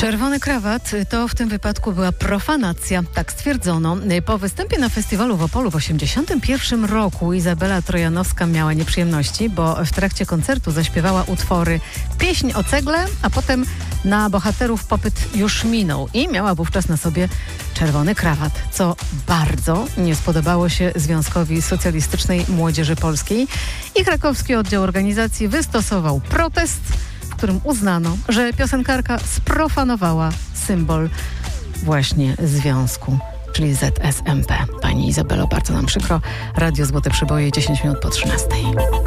Czerwony krawat to w tym wypadku była profanacja, tak stwierdzono. Po występie na festiwalu w Opolu w 1981 roku Izabela Trojanowska miała nieprzyjemności, bo w trakcie koncertu zaśpiewała utwory Pieśń o cegle, a potem Na bohaterów popyt już minął i miała wówczas na sobie czerwony krawat, co bardzo nie spodobało się Związkowi Socjalistycznej Młodzieży Polskiej i krakowski oddział organizacji wystosował protest, w którym uznano, że piosenkarka sprofanowała symbol właśnie związku, czyli ZSMP. Pani Izabelo, bardzo nam przykro. Radio Złote Przyboje, 10 minut po 13.